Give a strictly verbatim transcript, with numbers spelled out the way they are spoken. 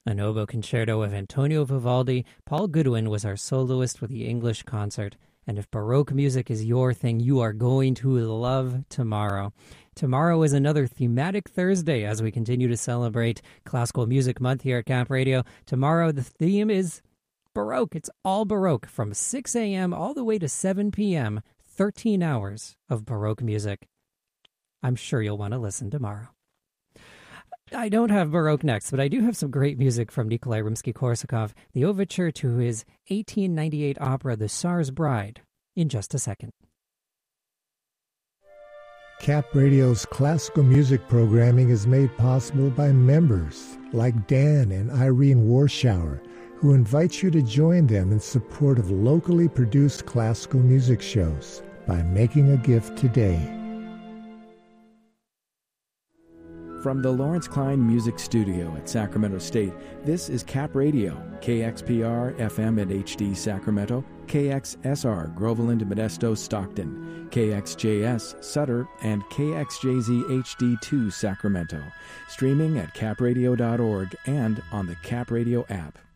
An oboe concerto of Antonio Vivaldi. Paul Goodwin was our soloist with the English concert. And if Baroque music is your thing, you are going to love tomorrow. Tomorrow is another thematic Thursday as we continue to celebrate Classical Music Month here at Cap Radio. Tomorrow, the theme is Baroque. It's all Baroque from six a.m. all the way to seven p.m., thirteen hours of Baroque music. I'm sure you'll want to listen tomorrow. I don't have Baroque next, but I do have some great music from Nikolai Rimsky-Korsakov, the overture to his eighteen ninety-eight opera, The Tsar's Bride, in just a second. Cap Radio's classical music programming is made possible by members like Dan and Irene Warschauer, who invite you to join them in support of locally produced classical music shows by making a gift today. From the Lawrence Klein Music Studio at Sacramento State, this is Cap Radio, K X P R F M at H D Sacramento, K X S R Groveland, Modesto, Stockton, K X J S Sutter, and K X J Z H D two Sacramento. Streaming at cap radio dot org and on the Cap Radio app.